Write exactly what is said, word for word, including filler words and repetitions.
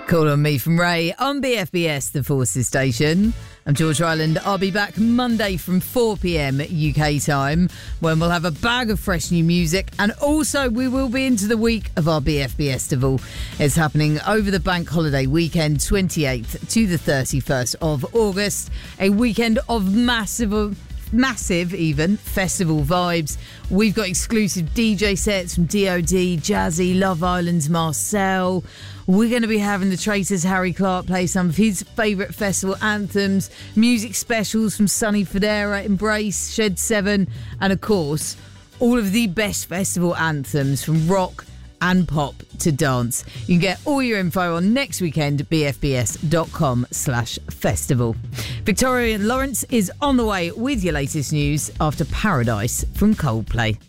Call on Me from Ray on B F B S, the Forces station. I'm George Ryland. I'll be back Monday from four p.m. U K time when we'll have a bag of fresh new music, and also we will be into the week of our B F B Festival. It's happening over the bank holiday weekend, twenty-eighth to the thirty-first of August. A weekend of massive... Massive, even, festival vibes. We've got exclusive D J sets from D O D, Jazzy, Love Island's Marcel. We're going to be having the Traitors Harry Clark play some of his favourite festival anthems, music specials from Sonny Fodera, Embrace, Shed seven, and of course, all of the best festival anthems from rock and pop to dance. You can get all your info on next weekend at bfbs.com slash festival. Victoria Lawrence is on the way with your latest news after Paradise from Coldplay.